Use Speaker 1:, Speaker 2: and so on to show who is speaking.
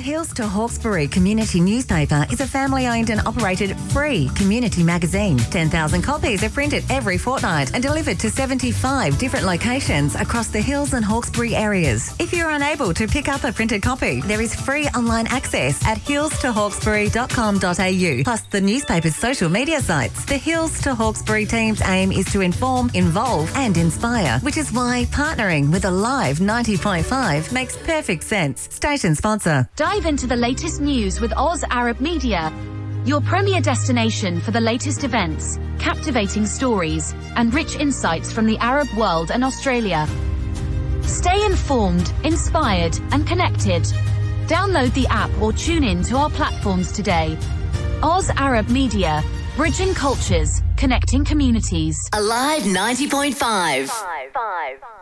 Speaker 1: Hills to Hawkesbury Community Newspaper is a family-owned and operated free community magazine. 10,000 copies are printed every fortnight and delivered to 75 different locations across the Hills and Hawkesbury areas. If you're unable to pick up a printed copy, there is free online access at hillstohawkesbury.com.au, plus the newspaper's social media sites. The Hills to Hawkesbury team's aim is to inform, involve and inspire, which is why partnering with Alive 90.5 makes perfect sense. Station sponsor.
Speaker 2: Dive into the latest news with Oz Arab Media, your premier destination for the latest events, captivating stories, and rich insights from the Arab world and Australia. Stay informed, inspired, and connected. Download the app or tune in to our platforms today. Oz Arab Media, bridging cultures, connecting communities.
Speaker 3: Alive 90.5.